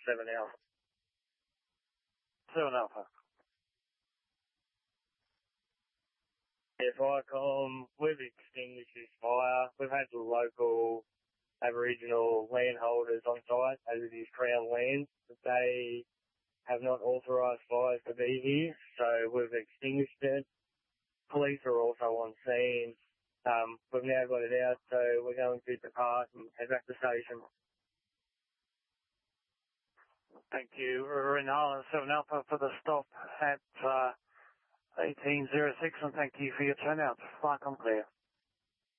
7 Alpha. 7 Alpha. Yeah, Viacom, we've extinguished this fire. We've had the local Aboriginal landholders on site, as it is Crown land. They have not authorised fires to be here, so we've extinguished it. Police are also on scene. We've now got it out, so we're going to depart and head back to the station. Thank you, Renal 7 Alpha, for the stop at 1806, and thank you for your turnout. Viacom clear.